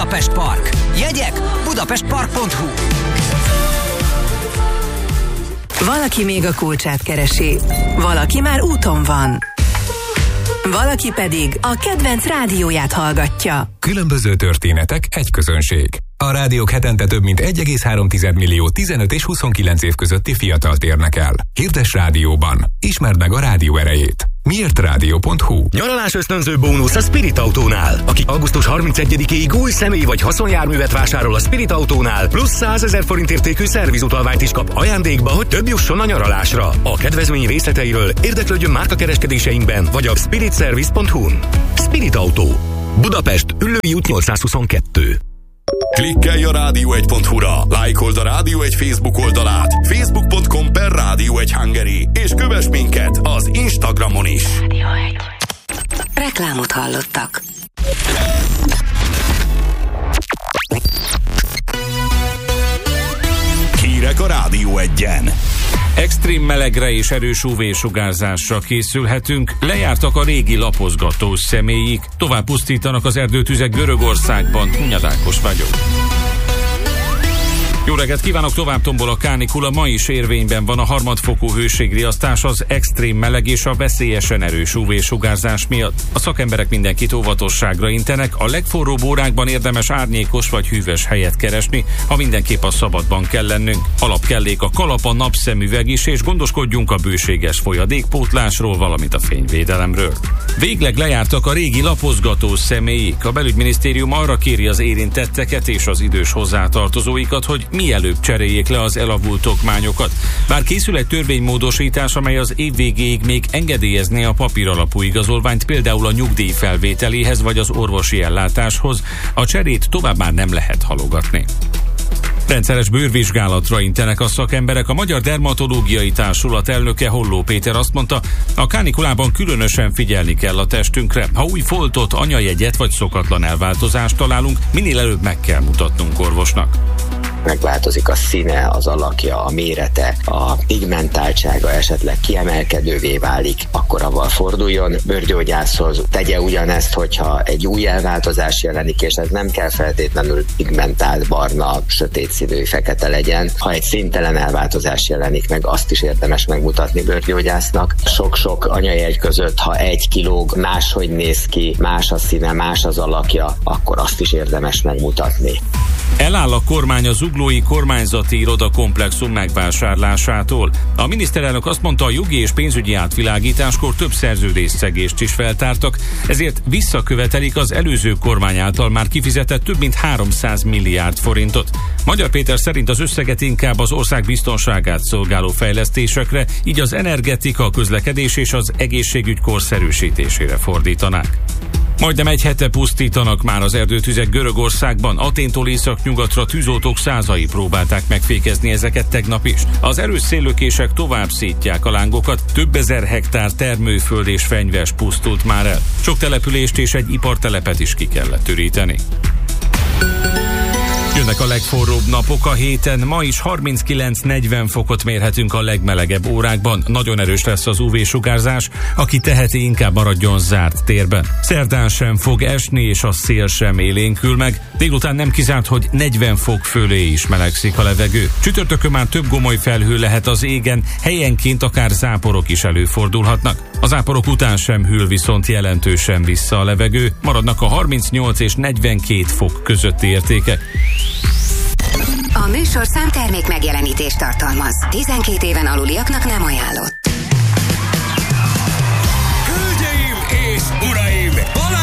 Budapest Park. Jegyek budapestpark.hu. Valaki még a kulcsát keresi, valaki már úton van, valaki pedig a kedvenc rádióját hallgatja. Különböző történetek, egy közönség. A rádiók hetente több mint 1,3 millió 15 és 29 év közötti fiatalt érnek el. Hirdess rádióban. Ismerd meg a rádió erejét. Miértrádió.hu. Nyaralás ösztönző bónusz a Spirit Autónál. Aki augusztus 31-ig új személy vagy haszonjárművet vásárol a Spirit Autónál, plusz 100 000 forint értékű szervizutalványt is kap ajándékba, hogy több jusson a nyaralásra. A kedvezmény részleteiről érdeklődjön márkakereskedéseinkben vagy a spiritservice.hu-n. Spirit Autó. Budapest, Üllői út 822. Klikkelj a Rádió1.hu-ra, lájkold a Rádió1 Facebook oldalát, facebook.com/Rádió1 Hungary, és kövess minket az Instagramon is. Reklámot hallottak. Hírek a Rádió1-en. Extrém melegre és erős UV-sugárzásra készülhetünk, lejártak a régi lapozgatós személyik, tovább pusztítanak az erdőtüzek Görögországban. Hunyad vagyok. Jó reggelt kívánok, tovább tombol a kánikula, ma is érvényben van a harmadfokú hőségriasztás az extrém meleg és a veszélyesen erős UV-sugárzás miatt. A szakemberek mindenkit óvatosságra intenek, a legforróbb órákban érdemes árnyékos vagy hűvös helyet keresni, ha mindenképp a szabadban kell lennünk. Alapkellék a kalap, a napszemüveg is, és gondoskodjunk a bőséges folyadékpótlásról, valamint a fényvédelemről. Végleg lejártak a régi lapozgatós személyik. A belügyminisztérium arra kéri az érintetteket és az idős hozzátartozóikat, hogy mielőbb cseréljék le az elavult okmányokat. Bár készül egy törvénymódosítás, amely az év végéig még engedélyezné a papíralapú igazolványt, például a nyugdíj felvételéhez vagy az orvosi ellátáshoz, a cserét tovább már nem lehet halogatni. Rendszeres bőrvizsgálatra intenek a szakemberek. A Magyar Dermatológiai Társulat elnöke, Holló Péter azt mondta, a kánikulában különösen figyelni kell a testünkre. Ha új foltot, anyajegyet vagy szokatlan elváltozást találunk, minél előbb meg kell mutatnunk orvosnak. Megváltozik a színe, az alakja, a mérete, a pigmentáltsága esetleg kiemelkedővé válik, akkor avval forduljon bőrgyógyászhoz. Tegye ugyanezt, hogyha egy új elváltozás jelenik, és ez nem kell feltétlenül pigmentált, barna, sötét színű, fekete legyen. Ha egy színtelen elváltozás jelenik meg, azt is érdemes megmutatni bőrgyógyásznak. Sok-sok anyajegy között, ha egy kilóg, máshogy néz ki, más a színe, más az alakja, akkor azt is érdemes megmutatni. Eláll a kormány az Zuglói Kormányzati Iroda komplexum megvásárlásától. A miniszterelnök azt mondta, a jogi és pénzügyi átvilágításkor több szerződésszegést is feltártak, ezért visszakövetelik az előző kormány által már kifizetett több mint 300 milliárd forintot. Magyar Péter szerint az összeget inkább az ország biztonságát szolgáló fejlesztésekre, így az energetika, a közlekedés és az egészségügy korszerűsítésére fordítanák. Majdnem egy hete pusztítanak már az erdőtüzek Görögországban. Aténtól északnyugatra tűzoltók százai próbálták megfékezni ezeket tegnap is. Az erős széllökések tovább szítják a lángokat, több ezer hektár termőföld és fenyves pusztult már el. Sok települést és egy ipartelepet is ki kellett üríteni. Jönnek a legforróbb napok a héten, ma is 39-40 fokot mérhetünk a legmelegebb órákban. Nagyon erős lesz az UV-sugárzás, aki teheti, inkább maradjon zárt térben. Szerdán sem fog esni, és a szél sem élénkül meg. Délután nem kizárt, hogy 40 fok fölé is melegszik a levegő. Csütörtökön már több gomoly felhő lehet az égen, helyenként akár záporok is előfordulhatnak. A záporok után sem hűl viszont jelentősen vissza a levegő, maradnak a 38 és 42 fok közötti értékek. A műsor számtermék megjelenítést tartalmaz. 12 éven aluliaknak nem ajánlott.